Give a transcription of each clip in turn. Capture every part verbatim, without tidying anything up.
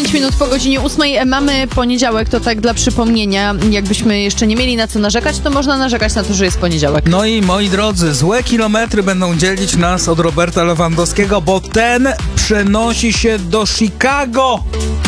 pięć minut po godzinie ósmej. Mamy poniedziałek, to tak dla przypomnienia. Jakbyśmy jeszcze nie mieli na co narzekać, to można narzekać na to, że jest poniedziałek. No i moi drodzy, złe kilometry będą dzielić nas od Roberta Lewandowskiego, bo ten przenosi się do Chicago.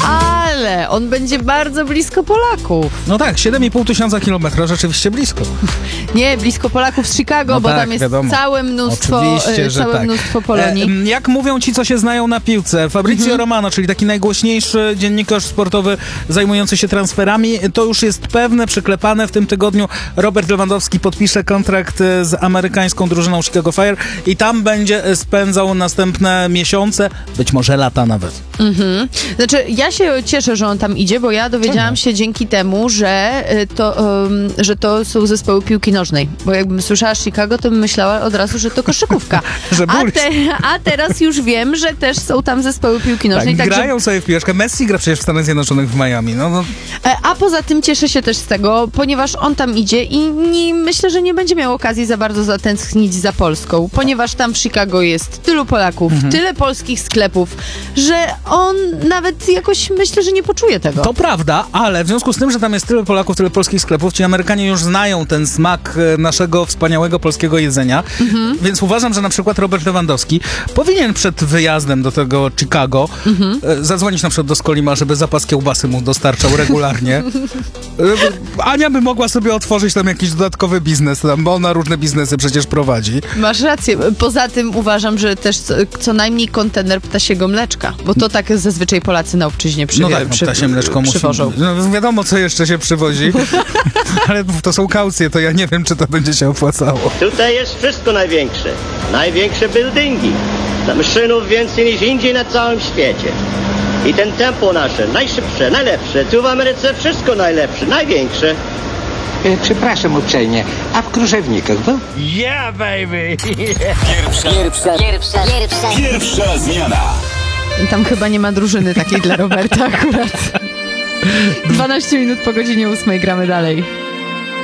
Ale on będzie bardzo blisko Polaków. No tak, siedem i pół tysiąca kilometra, rzeczywiście blisko. Nie, blisko Polaków z Chicago, No bo tak, tam jest wiadomo. całe mnóstwo, Oczywiście, e, że całe tak. mnóstwo Polonii. E, jak mówią ci, co się znają na piłce, Fabrizio Mhm. Romano, czyli taki najgłośniejszy dziennikarz sportowy zajmujący się transferami, to już jest pewne, przyklepane. W tym tygodniu Robert Lewandowski podpisze kontrakt z amerykańską drużyną Chicago Fire i tam będzie spędzał następne miesiące, być może lata nawet. Mhm. Znaczy, ja się cieszę, że on tam idzie, bo ja dowiedziałam się dzięki temu, że y, to, um, że to są zespoły piłki nożnej. Bo jakbym słyszała Chicago, to bym myślała od razu, że to koszykówka. Że a, te, a teraz już wiem, że też są tam zespoły piłki nożnej. Tak, także, grają sobie w piłeczkę. Messi gra przecież w Stanach Zjednoczonych w Miami. No, no. e, a poza tym cieszę się też z tego, ponieważ on tam idzie i nie, myślę, że nie będzie miał okazji za bardzo zatęsknić za Polską, ponieważ tam w Chicago jest tylu Polaków, Mhm. tyle polskich sklepów, że on nawet jakoś myślę, że nie poczuje tego. To prawda, ale w związku z tym, że tam jest tyle Polaków, tyle polskich sklepów, ci Amerykanie już znają ten smak e, naszego wspaniałego polskiego jedzenia, Mhm. więc uważam, że na przykład Robert Lewandowski powinien przed wyjazdem do tego Chicago Mhm. e, zadzwonić na przykład do Skolima, żeby zapas kiełbasy mu dostarczał regularnie. E, Ania by mogła sobie otworzyć tam jakiś dodatkowy biznes, tam, bo ona różne biznesy przecież prowadzi. Masz rację. Poza tym uważam, że też co, co najmniej kontener ptasiego mleczka, bo to tak zazwyczaj Polacy na obczyźnie przy, No tak, no, przy, ptasie mleczko musi... przywożą. No, wiadomo, co jeszcze się przywozi, ale to są kaucje, to ja nie wiem, czy to będzie się opłacało. Tutaj jest wszystko największe. Największe buildingi. Maszynów więcej niż indziej na całym świecie. I ten tempo nasze, najszybsze, najlepsze. Tu w Ameryce wszystko najlepsze, największe. E, Przepraszam uprzejmie, a w Krużewnikach, bo? Yeah, baby! Pierwsza, pierwsza, pierwsza, pierwsza, Pierwsza zmiana. Tam chyba nie ma drużyny takiej dla Roberta akurat. dwanaście minut po godzinie ósmej gramy dalej.